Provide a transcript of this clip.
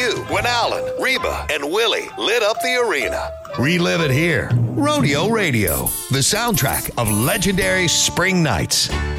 you when Alan, Reba, and Willie lit up the arena. Relive it here. Rodeo Radio, the soundtrack of legendary spring nights.